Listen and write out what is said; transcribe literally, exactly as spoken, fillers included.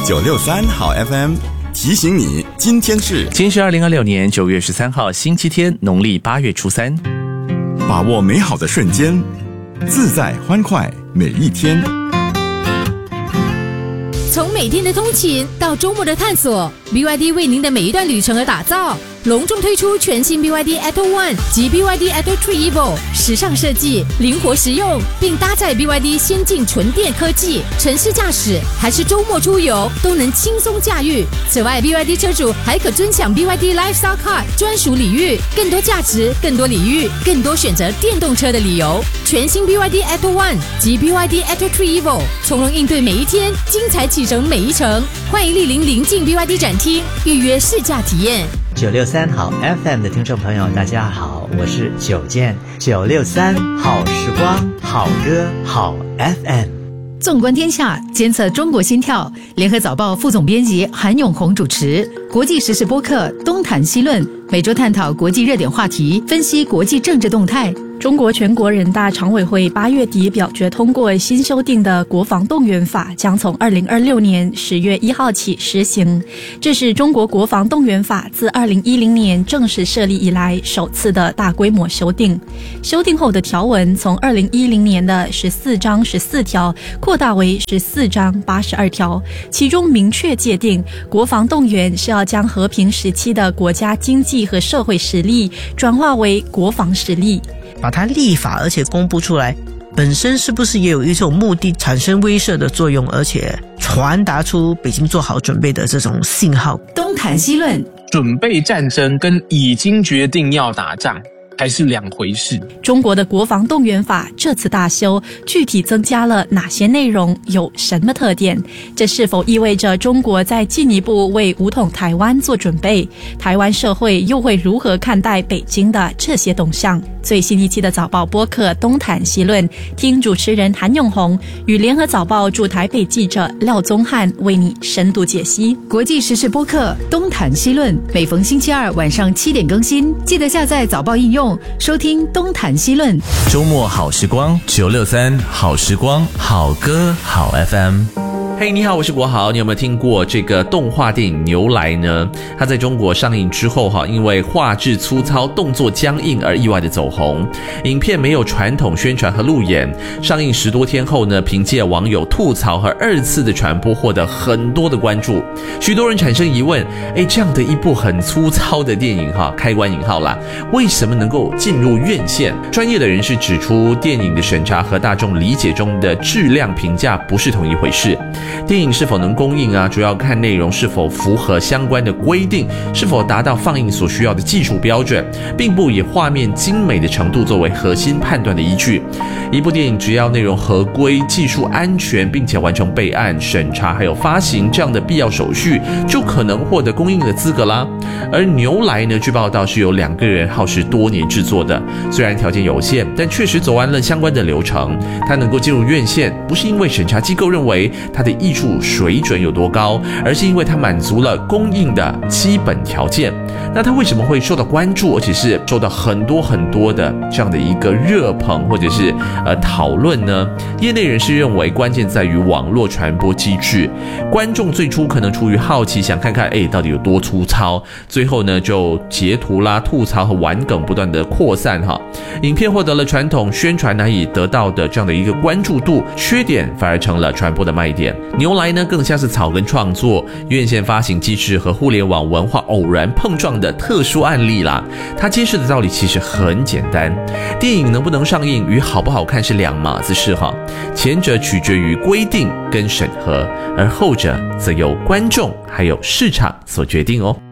九六三好 F M 提醒你，今天是今天是二零二六年九月十三号星期天，农历八月初三。 把握美好的瞬间，自在欢快每一天。 从每天的通勤到周末的探索， B Y D 为您的每一段旅程而打造。隆重推出全新 B Y D Atto One 及 B Y D Atto Three Evo， 时尚设计，灵活实用，并搭载 B Y D 先进纯电科技，城市驾驶还是周末出游都能轻松驾驭。此外 ，B Y D 车主还可尊享 B Y D Lifestyle Card 专属礼遇，更多价值，更多礼遇，更多选择电动车的理由。全新 B Y D Atto One 及 B Y D Atto Three Evo， 从容应对每一天，精彩启程每一程。欢迎莅临临近 B Y D 展厅，预约试驾体验。 九六三好 F M 的听众朋友，大家好，我是九健。九六三好时光，好歌，好 F M。 纵观天下，监测中国心跳。联合早报副总编辑韩永红主持。国际时事播客东谈西论，每周探讨国际热点话题，分析国际政治动态。 中国全国人大常委会八月底表决通过新修订的国防动员法，将从二零二六年十月一号起实行。这是中国国防动员法自二零一零年正式设立以来首次的大规模修订。修订后的条文从二零一零年的十四章十四条扩大为十四章八十二条，其中明确界定，国防动员是要将和平时期的国家经济和社会实力转化为国防实力。 把它立法而且公布出来，本身是不是也有一种目的，产生威慑的作用，而且传达出北京做好准备的这种信号？ 东谈西论， 准备战争跟已经决定要打仗还是两回事。 中国的国防动员法这次大修，具体增加了哪些内容，有什么特点？这是否意味着中国在进一步为武统台湾做准备？台湾社会又会如何看待北京的这些动向？最新一期的早报播客东谈西论，听主持人韩永红与联合早报驻台北记者廖宗翰为你深度解析。 国际时事播客东谈西论，每逢星期二晚上七点更新，记得下载早报应用收听东谈西论。 周末好时光，九六三好时光，好歌好 F M。嘿、hey, 你好，我是国豪。你有没有听过这个动画电影《牛来》呢？它在中国上映之后哈，因为画质粗糙、动作僵硬而意外的走红。影片没有传统宣传和路演，上映十多天后呢，凭借网友吐槽和二次的传播，获得很多的关注。许多人产生疑问：哎，这样的一部很粗糙的电影哈，开关引号啦，为什么能够进入院线？专业的人士指出，电影的审查和大众理解中的质量评价不是同一回事。电影是否能公映啊，主要看内容是否符合相关的规定，是否达到放映所需要的技术标准，并不以画面精美的程度作为核心判断的依据。一部电影只要内容合规、技术安全，并且完成备案、审查还有发行这样的必要手续，就可能获得公映的资格啦。而牛来呢，据报道是由两个人耗时多年制作的，虽然条件有限，但确实走完了相关的流程。它能够进入院线，不是因为审查机构认为它的艺术水准有多高，而是因为它满足了公映的基本条件。那它为什么会受到关注，而且是受到很多很多的这样的一个热捧或者是呃讨论呢？业内人士认为，关键在于网络传播机制。观众最初可能出于好奇，想看看哎到底有多粗糙，最后呢就截图啦、吐槽和玩梗不断的扩散哈。影片获得了传统宣传难以得到的这样的一个关注度，缺点反而成了传播的卖点。牛来呢更像是草根创作、院线发行机制和互联网文化偶然碰撞的特殊案例啦。它揭示的道理其实很简单，电影能不能上映与好不好看是两码子事哈，前者取决于规定跟审核，而后者则由观众还有市场所决定哦。